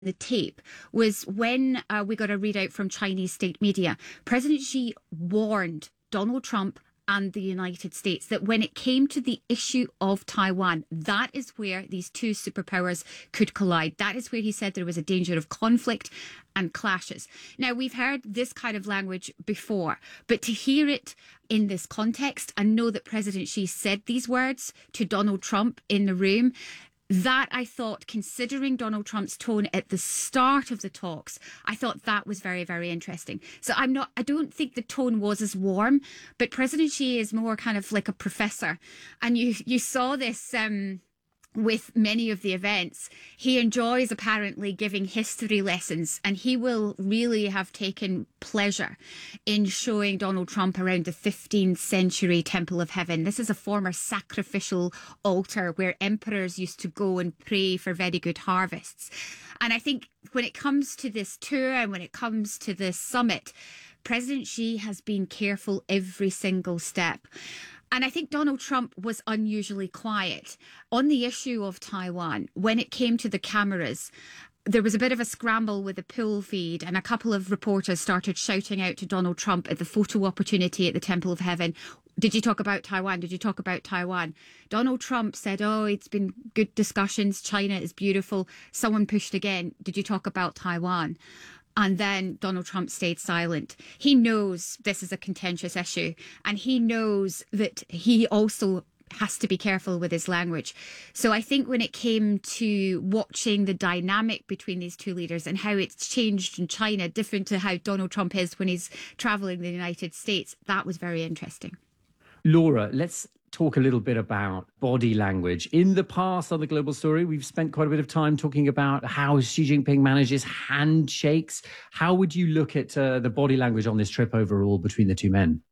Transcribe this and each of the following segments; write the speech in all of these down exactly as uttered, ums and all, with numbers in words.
the tape was when uh, we got a readout from Chinese state media. President Xi warned Donald Trump and the United States that when it came to the issue of Taiwan, that is where these two superpowers could collide. That is where he said there was a danger of conflict and clashes. Now, we've heard this kind of language before, but to hear it in this context and know that President Xi said these words to Donald Trump in the room, that I thought, considering Donald Trump's tone at the start of the talks, I thought that was very, very interesting. So I'm not, I don't think the tone was as warm, but President Xi is more kind of like a professor. And you, you saw this, um, with many of the events. He enjoys apparently giving history lessons, and he will really have taken pleasure in showing Donald Trump around the fifteenth century Temple of Heaven. This is a former sacrificial altar where emperors used to go and pray for very good harvests. And I think when it comes to this tour and when it comes to this summit, President Xi has been careful every single step. And I think Donald Trump was unusually quiet on the issue of Taiwan. When it came to the cameras, there was a bit of a scramble with the pool feed, and a couple of reporters started shouting out to Donald Trump at the photo opportunity at the Temple of Heaven, "Did you talk about Taiwan? Did you talk about Taiwan?" Donald Trump said, "Oh, it's been good discussions. China is beautiful." Someone pushed again, "Did you talk about Taiwan?" And then Donald Trump stayed silent. He knows this is a contentious issue, and he knows that he also has to be careful with his language. So I think when it came to watching the dynamic between these two leaders and how it's changed in China, different to how Donald Trump is when he's traveling the United States, that was very interesting. Laura, let's talk a little bit about body language. In the past on The Global Story, we've spent quite a bit of time talking about how Xi Jinping manages handshakes. How would you look at uh, the body language on this trip overall between the two men?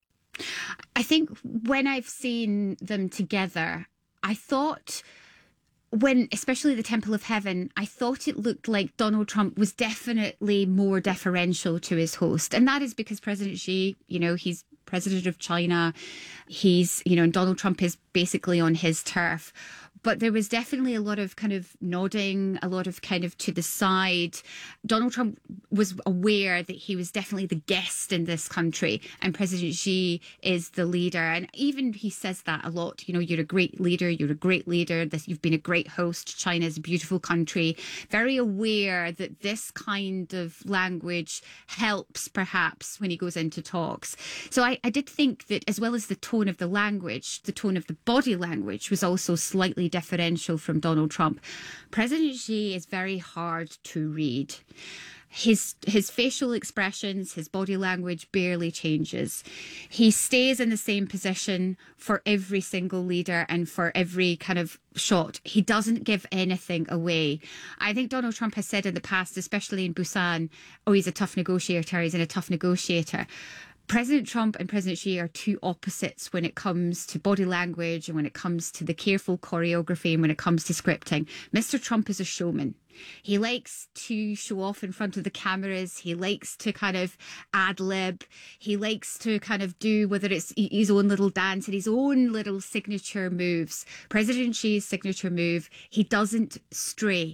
I think when I've seen them together, I thought when, especially the Temple of Heaven, I thought it looked like Donald Trump was definitely more deferential to his host. And that is because President Xi, you know, he's president of China. He's, you know, and Donald Trump is basically on his turf. But there was definitely a lot of kind of nodding, a lot of kind of to the side. Donald Trump was aware that he was definitely the guest in this country, and President Xi is the leader. And even he says that a lot. You know, you're a great leader. You're a great leader. This, you've been a great host. China is a beautiful country. Very aware that this kind of language helps, perhaps, when he goes into talks. So I, I did think that, as well as the tone of the language, the tone of the body language was also slightly deferential from Donald Trump. President Xi is very hard to read. His his facial expressions, his body language barely changes. He stays in the same position for every single leader and for every kind of shot. He doesn't give anything away. I think Donald Trump has said in the past, especially in Busan, oh, he's a tough negotiator, he's a tough negotiator. President Trump and President Xi are two opposites when it comes to body language and when it comes to the careful choreography and when it comes to scripting. Mister Trump is a showman. He likes to show off in front of the cameras. He likes to kind of ad-lib. He likes to kind of do, whether it's his own little dance and his own little signature moves. President Xi's signature move, he doesn't stray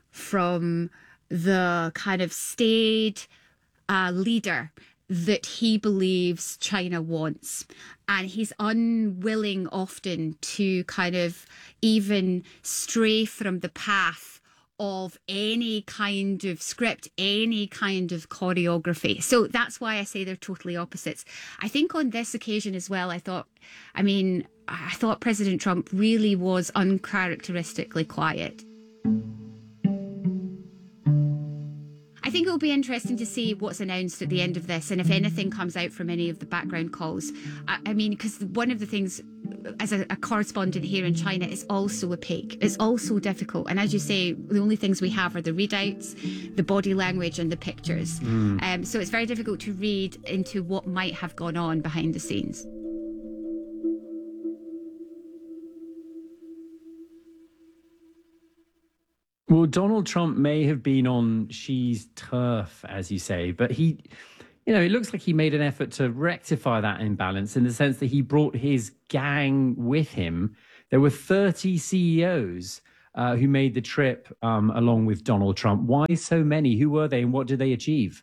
from the kind of staid uh, leader that he believes China wants. And he's unwilling often to kind of even stray from the path of any kind of script, any kind of choreography. So that's why I say they're totally opposites. I think on this occasion as well, I thought, I mean, I thought President Trump really was uncharacteristically quiet. I think it'll be interesting to see what's announced at the end of this and if anything comes out from any of the background calls. I, I mean, because one of the things as a, a correspondent here in China is also opaque. It's also difficult. And as you say, the only things we have are the readouts, the body language and the pictures. Mm. Um, so it's very difficult to read into what might have gone on behind the scenes. Well, Donald Trump may have been on Xi's turf, as you say, but he, you know, it looks like he made an effort to rectify that imbalance in the sense that he brought his gang with him. There were thirty C E Os uh, who made the trip um, along with Donald Trump. Why so many? Who were they and what did they achieve?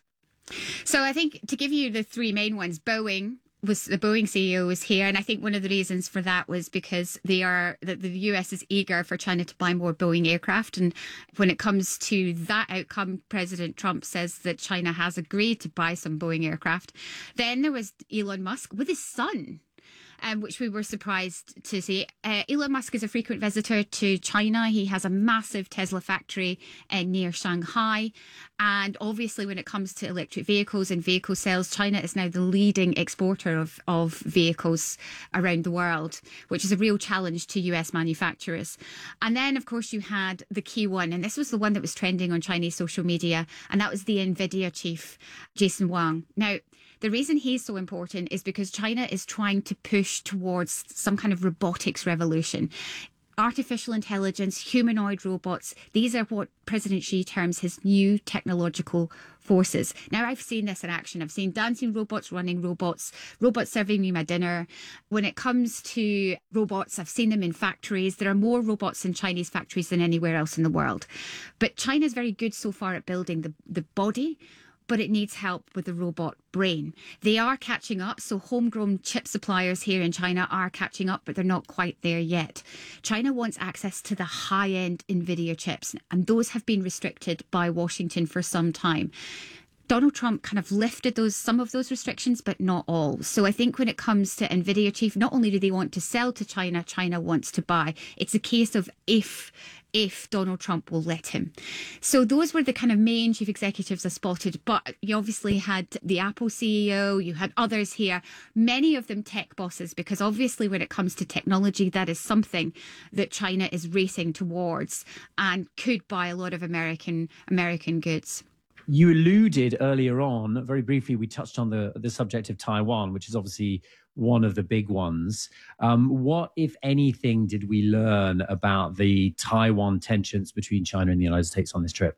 So I think to give you the three main ones, Boeing was the Boeing C E O was here, and I think one of the reasons for that was because they are that the U S is eager for China to buy more Boeing aircraft, and when it comes to that outcome, President Trump says that China has agreed to buy some Boeing aircraft. Then there was Elon Musk with his son. Um, which we were surprised to see. Uh, Elon Musk is a frequent visitor to China. He has a massive Tesla factory uh, near Shanghai. And obviously, when it comes to electric vehicles and vehicle sales, China is now the leading exporter of, of vehicles around the world, which is a real challenge to U S manufacturers. And then, of course, you had the key one, and this was the one that was trending on Chinese social media, and that was the NVIDIA chief, Jensen Huang. Now, the reason he's so important is because China is trying to push towards some kind of robotics revolution. Artificial intelligence, humanoid robots, these are what President Xi terms his new technological forces. Now, I've seen this in action. I've seen dancing robots, running robots, robots serving me my dinner. When it comes to robots, I've seen them in factories. There are more robots in Chinese factories than anywhere else in the world. But China's very good so far at building the, the body, but it needs help with the robot brain. They are catching up, so homegrown chip suppliers here in China are catching up, but they're not quite there yet. China wants access to the high-end NVIDIA chips, and those have been restricted by Washington for some time. Donald Trump kind of lifted those some of those restrictions, but not all. So I think when it comes to NVIDIA chief, not only do they want to sell to China, China wants to buy. It's a case of if if Donald Trump will let him. So those were the kind of main chief executives I spotted. But you obviously had the Apple C E O, you had others here, many of them tech bosses, because obviously when it comes to technology, that is something that China is racing towards and could buy a lot of American American goods. You alluded earlier on, very briefly, we touched on the, the subject of Taiwan, which is obviously one of the big ones. Um, what, if anything, did we learn about the Taiwan tensions between China and the United States on this trip?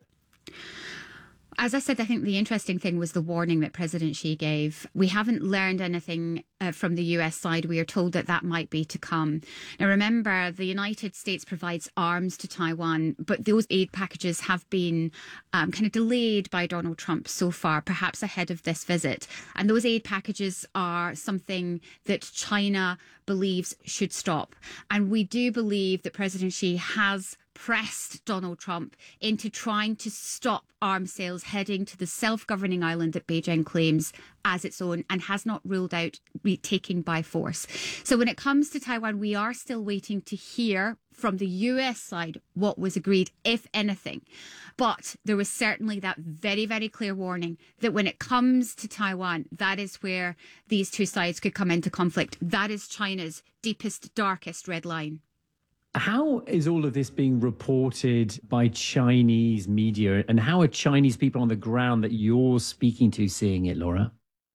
As I said, I think the interesting thing was the warning that President Xi gave. We haven't learned anything uh, from the U S side. We are told that that might be to come. Now, remember, the United States provides arms to Taiwan, but those aid packages have been um, kind of delayed by Donald Trump so far, perhaps ahead of this visit. And those aid packages are something that China believes should stop. And we do believe that President Xi has pressed Donald Trump into trying to stop arms sales heading to the self-governing island that Beijing claims as its own and has not ruled out retaking by force. So when it comes to Taiwan, we are still waiting to hear from the U S side what was agreed, if anything. But there was certainly that very, very clear warning that when it comes to Taiwan, that is where these two sides could come into conflict. That is China's deepest, darkest red line. How is all of this being reported by Chinese media, and how are Chinese people on the ground that you're speaking to seeing it, Laura?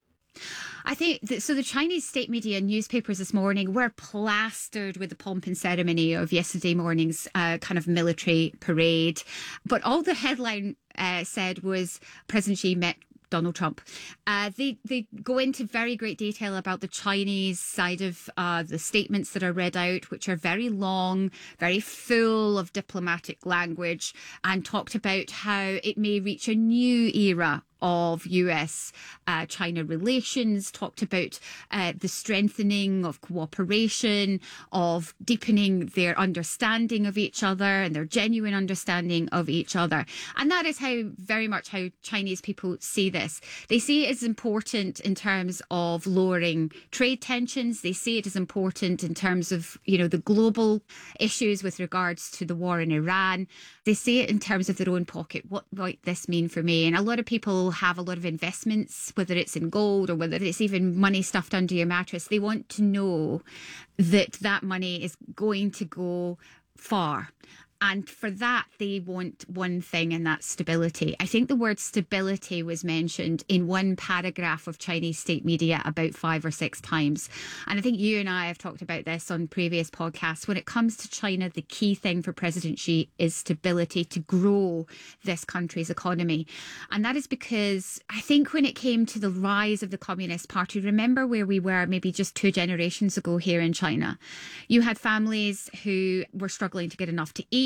I think that, so the Chinese state media and newspapers this morning were plastered with the pomp and ceremony of yesterday morning's uh, kind of military parade. But all the headline uh, said was President Xi met Donald Trump. Uh, they they go into very great detail about the Chinese side of uh, the statements that are read out, which are very long, very full of diplomatic language, and talked about how it may reach a new era of U S uh, China relations, talked about uh, the strengthening of cooperation, of deepening their understanding of each other and their genuine understanding of each other. And that is how very much how Chinese people see this. They see it as important in terms of lowering trade tensions. They see it as important in terms of, you know, the global issues with regards to the war in Iran. They see it in terms of their own pocket. What might this mean for me? And a lot of people have a lot of investments, whether it's in gold or whether it's even money stuffed under your mattress. They want to know that that money is going to go far. And for that, they want one thing, and that's stability. I think the word stability was mentioned in one paragraph of Chinese state media about five or six times. And I think you and I have talked about this on previous podcasts. When it comes to China, the key thing for President Xi is stability to grow this country's economy. And that is because I think when it came to the rise of the Communist Party, remember where we were maybe just two generations ago here in China. You had families who were struggling to get enough to eat.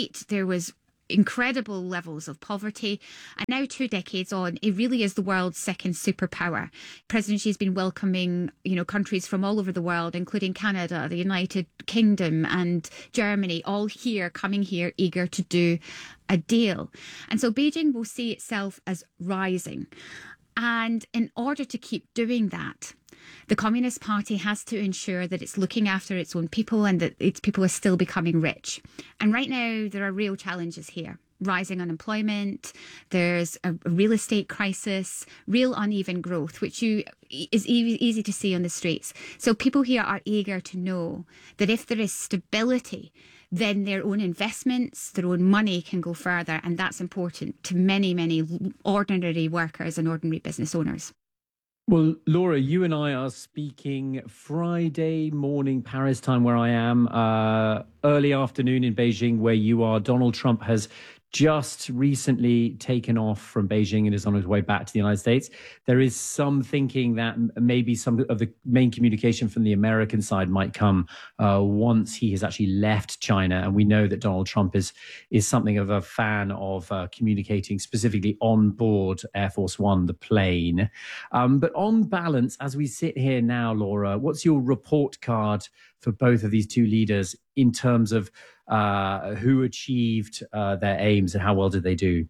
elite. There was incredible levels of poverty. And now, two decades on, it really is the world's second superpower. President Xi has been welcoming, you know, countries from all over the world, including Canada, the United Kingdom and Germany, all here, coming here, eager to do a deal. And so Beijing will see itself as rising. And in order to keep doing that, the Communist Party has to ensure that it's looking after its own people and that its people are still becoming rich. And right now, there are real challenges here. Rising unemployment, there's a real estate crisis, real uneven growth, which you is e- easy to see on the streets. So people here are eager to know that if there is stability, then their own investments, their own money can go further. And that's important to many, many ordinary workers and ordinary business owners. Well, Laura, you and I are speaking Friday morning Paris time where I am, uh, early afternoon in Beijing where you are. Donald Trump has just recently taken off from Beijing and is on his way back to the United States. There is some thinking that maybe some of the main communication from the American side might come uh, once he has actually left China. And we know that Donald Trump is is something of a fan of uh, communicating specifically on board Air Force One, the plane. Um, but on balance, as we sit here now, Laura, what's your report card for both of these two leaders in terms of uh, who achieved uh, their aims and how well did they do?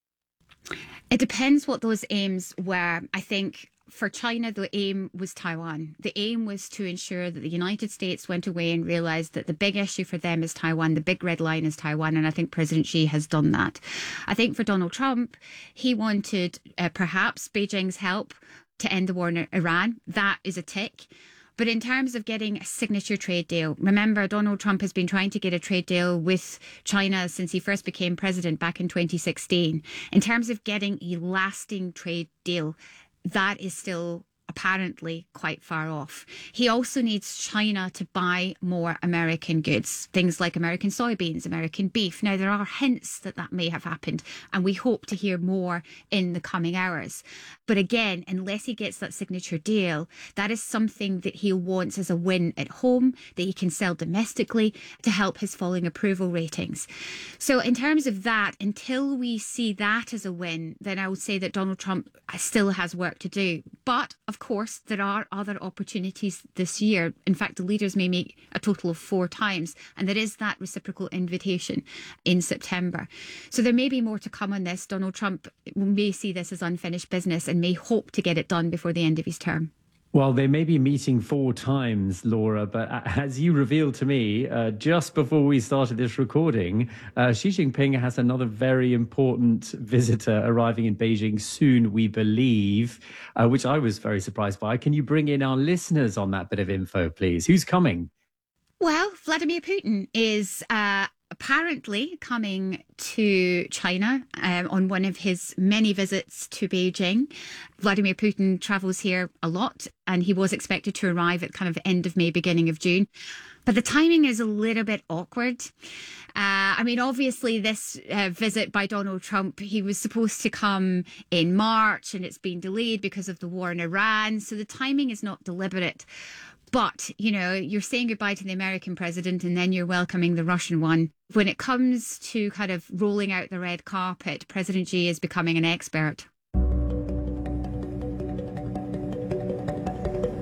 It depends what those aims were. I think for China, the aim was Taiwan. The aim was to ensure that the United States went away and realized that the big issue for them is Taiwan. The big red line is Taiwan. And I think President Xi has done that. I think for Donald Trump, he wanted uh, perhaps Beijing's help to end the war in Iran. That is a tick. But in terms of getting a signature trade deal, remember, Donald Trump has been trying to get a trade deal with China since he first became president back in twenty sixteen. In terms of getting a lasting trade deal, that is still apparently quite far off. He also needs China to buy more American goods, things like American soybeans, American beef. Now, there are hints that that may have happened, and we hope to hear more in the coming hours. But again, unless he gets that signature deal, that is something that he wants as a win at home, that he can sell domestically to help his falling approval ratings. So in terms of that, until we see that as a win, then I would say that Donald Trump still has work to do. But of course, there are other opportunities this year. In fact, the leaders may meet a total of four times, and there is that reciprocal invitation in September. So there may be more to come on this. Donald Trump may see this as unfinished business and may hope to get it done before the end of his term. Well, they may be meeting four times, Laura, but as you revealed to me uh, just before we started this recording, uh, Xi Jinping has another very important visitor arriving in Beijing soon, we believe, uh, which I was very surprised by. Can you bring in our listeners on that bit of info, please? Who's coming? Well, Vladimir Putin is uh, apparently coming to China um, on one of his many visits to Beijing. Vladimir Putin travels here a lot, and he was expected to arrive at kind of end of May, beginning of June. But the timing is a little bit awkward. Uh, I mean, obviously, this uh, visit by Donald Trump, he was supposed to come in March, and it's been delayed because of the war in Iran. So the timing is not deliberate. But, you know, you're saying goodbye to the American president and then you're welcoming the Russian one. When it comes to kind of rolling out the red carpet, President Xi is becoming an expert.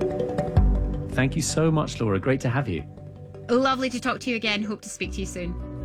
Thank you so much, Laura. Great to have you. Lovely to talk to you again. Hope to speak to you soon.